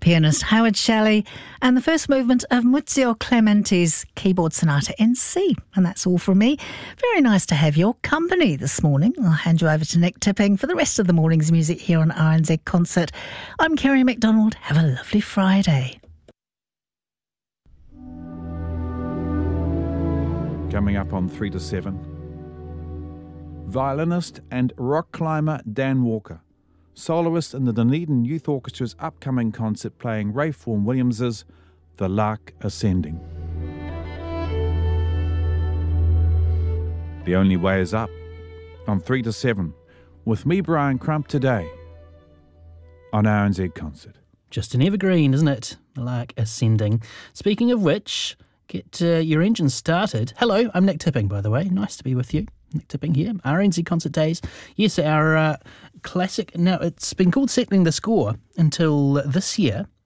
pianist Howard Shelley and the first movement of Muzio Clementi's Keyboard Sonata in C. And that's all from me. Very nice to have your company this morning. I'll hand you over to Nick Tipping for the rest of the morning's music here on RNZ Concert. I'm Kerry McDonald. Have a lovely Friday. Coming up on 3 to 7, violinist and rock climber Dan Walker, soloist in the Dunedin Youth Orchestra's upcoming concert playing Ralph Vaughan Williams's The Lark Ascending. The Only Way Is Up on 3 to 7 with me, Brian Crump, today on RNZ Concert. Just an evergreen, isn't it? The Lark Ascending. Speaking of which, get your engine started. Hello, I'm Nick Tipping, by the way. Nice to be with you. Nick Tipping here, RNZ Concert Days. Yes, our classic. Now, it's been called Settling the Score until this year.